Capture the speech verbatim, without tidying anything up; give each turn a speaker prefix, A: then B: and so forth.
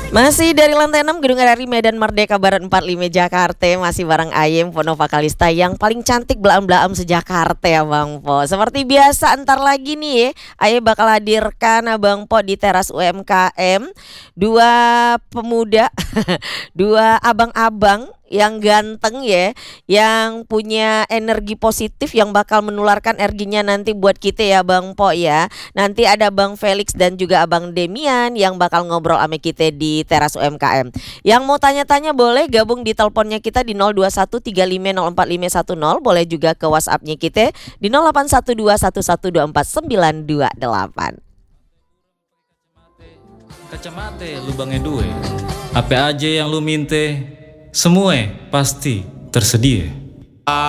A: Masih dari lantai enam Gedung R R I Medan Merdeka Barat empat puluh lima Jakarta. Masih bareng Ayem Pono Vokalista yang paling cantik belaam-belaam se-Jakarta ya Bang Po. Seperti biasa entar lagi nih ya Ayem bakal hadirkan Abang Po di teras U M K M. Dua pemuda Dua abang-abang yang ganteng ya, yang punya energi positif yang bakal menularkan energinya nanti buat kita ya Bang Po ya. Nanti ada Bang Felix dan juga Abang Demian yang bakal ngobrol sama kita di teras U M K M. Yang mau tanya-tanya boleh gabung di teleponnya kita di nol dua satu tiga lima nol empat lima satu nol, boleh juga ke WhatsApp-nya kita di nol delapan satu dua satu satu dua empat sembilan dua delapan.
B: Kacamata lubangnya dua. Apa aja yang lu minta, semua pasti tersedia.